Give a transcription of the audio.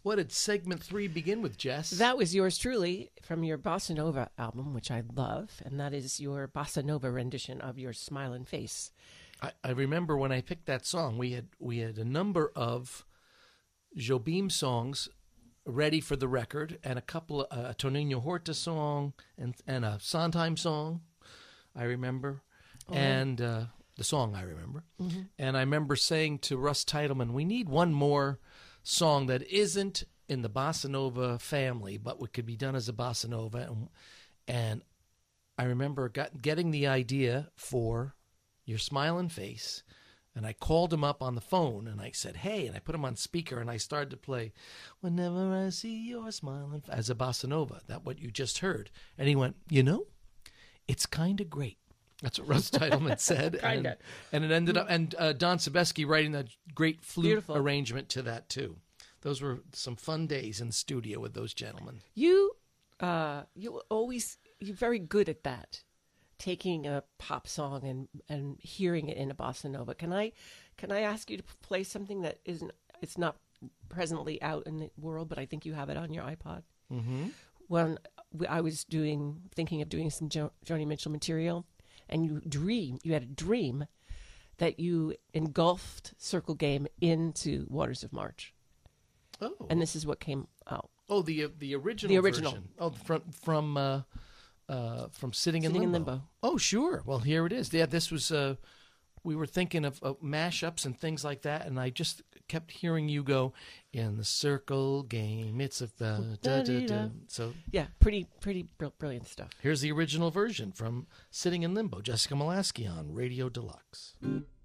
what did segment 3 begin with, Jess? That was yours truly from your Bossa Nova album, which I love, and that is your Bossa Nova rendition of Your Smiling Face. I remember when I picked that song, we had a number of Jobim songs ready for the record, and a couple of a Toninho Horta song and a Sondheim song, I remember, and the song I remember. Mm-hmm. And I remember saying to Russ Titleman, we need one more song that isn't in the Bossa Nova family, but what could be done as a Bossa Nova. And I remember getting the idea for Your Smiling Face, and I called him up on the phone, and I said, hey, and I put him on speaker, and I started to play Whenever I See Your Smiling Face as a Bossa Nova, that what you just heard. And he went, it's kind of great. That's what Russ Titleman said. Kinda. And it ended up, and Don Sebesky writing that great flute Beautiful arrangement to that, too. Those were some fun days in the studio with those gentlemen. You're very good at that, taking a pop song and hearing it in a bossa nova. Can I ask you to play something that it's not presently out in the world, but I think you have it on your iPod? Mm-hmm. When I was thinking of doing some Joni Mitchell material, and you had a dream that you engulfed Circle Game into Waters of March. Oh. And this is what came out. Oh, the original. The original. Version. Oh, from Sitting in Limbo. Oh, sure. Well, here it is. Yeah, this was. We were thinking of mashups and things like that, and I just kept hearing you go in the Circle Game. It's a so yeah, pretty brilliant stuff. Here's the original version from Sitting in Limbo. Jessica Molaskey on Radio Deluxe.